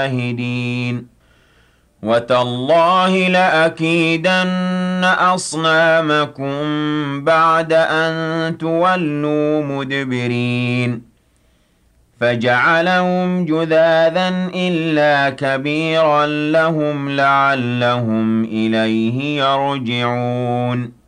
شاهدين وتالله لأكيدن أصنامكم بعد أن تولوا مدبرين فجعلهم جذاذا إلا كبيرا لهم لعلهم إليه يرجعون